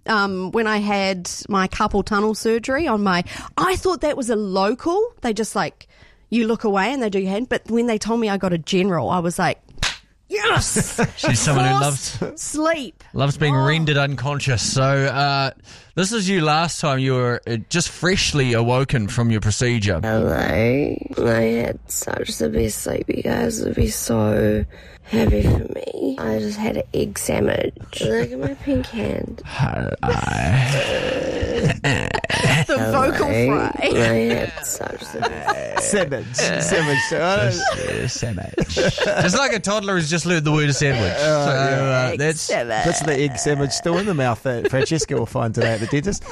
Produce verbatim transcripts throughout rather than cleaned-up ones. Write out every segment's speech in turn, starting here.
um, when I had my carpal tunnel surgery on my... I thought that was a local. They just like, you look away and they do your hand. But when they told me I got a general, I was like, yes! She's someone who Forced loves sleep. loves being Oh. rendered unconscious. So uh, this is you last time you were uh, just freshly awoken from your procedure. Hello. I had such the best sleep, you guys. It would be so happy for me. I just had an egg sandwich. Look at my pink hand. The vocal fry. I had such the best. Sandwich. Sandwich. I don't- Sandwich. Just like a toddler who's just learned the word sandwich. so uh, Egg that's sandwich. Puts the egg sandwich still in the mouth that Francesca will find today at the dentist.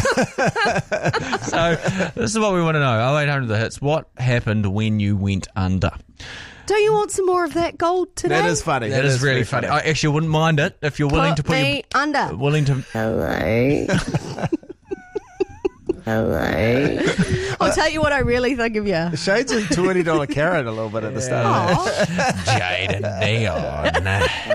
so. This is what we want to know. oh eight hundred the hits. What happened when you went under? Do you want some more of that gold today? That is funny. That is, very really funny. I actually wouldn't mind it if you're willing Put to put me your, under. willing to. Hello. Hello. I'll tell you what I really think of you. Shade's a twenty dollars carrot a little bit at the start. Aw. Jade and Neon.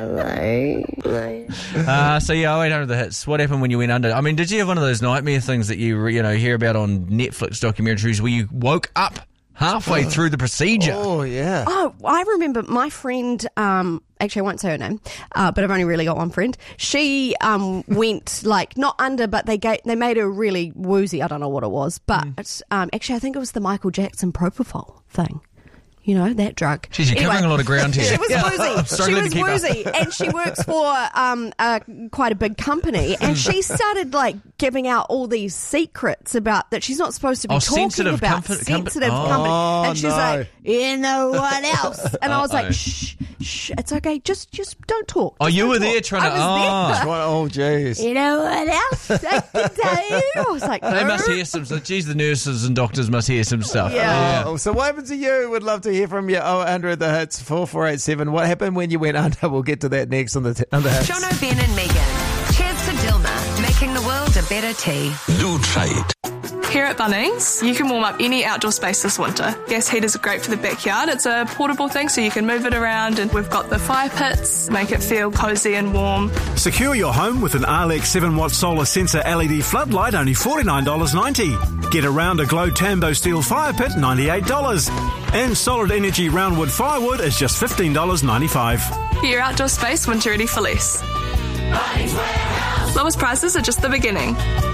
Hello. Uh, so yeah, oh eight hundred the hits. What happened when you went under? I mean, did you have one of those nightmare things that you you know hear about on Netflix documentaries where you woke up halfway through the procedure? Oh, yeah. Oh, I remember my friend, um, actually I won't say her name, uh, but I've only really got one friend. She um, went like not under, but they gave, they made her really woozy. I don't know what it was, but Mm. um, actually I think it was the Michael Jackson propofol thing. You know, that drug. Jeez, you're covering a lot of ground here. She was woozy. She Struggling to was keep up. woozy. And she works for um, uh, quite a big company. And she started like giving out all these secrets about that she's not supposed to be Oh, talking sensitive about. comfort- comfort- sensitive Oh, company. And she's no. like, you know what else? And I was Uh-oh. like, shh, shh, it's okay. Just just don't talk. Oh, Just you don't were there talk." trying to- I was there. What? Oh, jeez. You know what else I can tell you? I was like, They must "Er?" hear some. Geez, the nurses and doctors must hear some stuff. Yeah. Oh, so what happened to you? Would love to hear from you. oh eight hundred the hits, four four eight seven. What happened when you went under? We'll get to that next on the, t- on the hits. Jono, Ben and Megan. Cheers to Dilma, making the world a better tea. Do trade. Here at Bunnings, you can warm up any outdoor space this winter. Gas heaters are great for the backyard. It's a portable thing, so you can move it around, and we've got the fire pits, make it feel cosy and warm. Secure your home with an Arlex seven watt solar sensor L E D floodlight, only forty-nine dollars ninety. Get a Rounder Glow Tambo steel fire pit, ninety-eight dollars. And Solid Energy Roundwood firewood is just fifteen dollars ninety-five. Get your outdoor space winter ready for less. Lowest prices are just the beginning.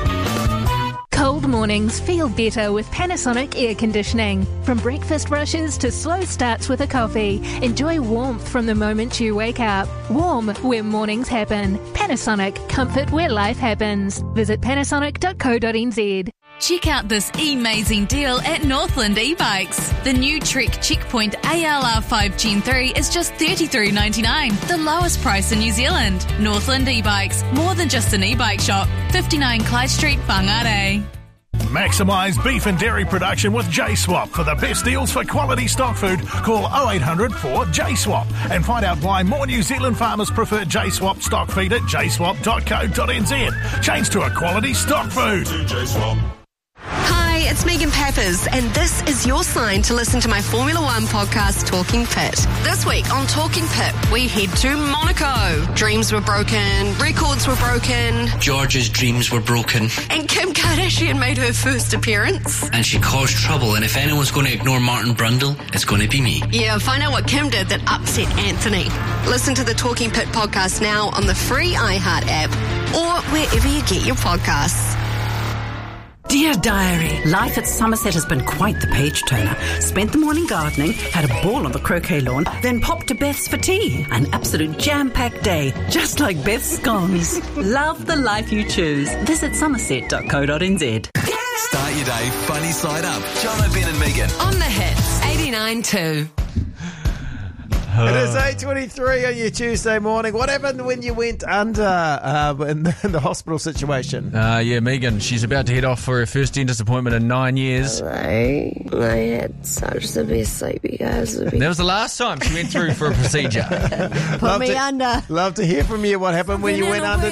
Cold mornings feel better with Panasonic air conditioning. From breakfast rushes to slow starts with a coffee, enjoy warmth from the moment you wake up. Warm where mornings happen. Panasonic, comfort where life happens. Visit panasonic dot co dot n z. Check out this amazing deal at Northland e-bikes. The new Trek Checkpoint A L R five Gen three is just thirty-three ninety-nine, the lowest price in New Zealand. Northland e-bikes, more than just an e-bike shop. fifty-nine Clyde Street, Whangarei. Maximise beef and dairy production with J-Swap. For the best deals for quality stock food, call oh eight hundred four J swap and find out why more New Zealand farmers prefer J-Swap stock feed at j swap dot co dot n z. Change to a quality stock food. J-Swap. Hi, it's Megan Pappers, and this is your sign to listen to my Formula One podcast, Talking Pit. This week on Talking Pit, we head to Monaco. Dreams were broken, records were broken, George's dreams were broken, and Kim Kardashian made her first appearance. and she caused trouble. And if anyone's going to ignore Martin Brundle, it's going to be me. Yeah, find out what Kim did that upset Anthony. Listen to the Talking Pit podcast now on the free iHeart app or wherever you get your podcasts. Dear Diary, life at Somerset has been quite the page-turner. Spent the morning gardening, had a ball on the croquet lawn, then popped to Beth's for tea. An absolute jam-packed day, just like Beth's scones. Love the life you choose. Visit somerset dot co dot n z. Start your day funny side up. Jono, Ben and Megan. On the hits, eighty-nine two. It is eight twenty-three on your Tuesday morning. What happened when you went under uh, in, the, in the hospital situation? Uh, yeah, Megan, she's about to head off for her first dentist appointment in nine years. Hello. I had such the best sleep, you guys. That was the last time she went through for a procedure. Put me to, under. Love to hear from you. What happened when you went under